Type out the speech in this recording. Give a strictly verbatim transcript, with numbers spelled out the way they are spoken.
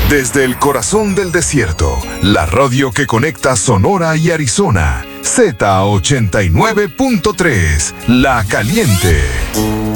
Desde el corazón del desierto, la radio que conecta Sonora y Arizona, Z ochenta y nueve punto tres, La Caliente.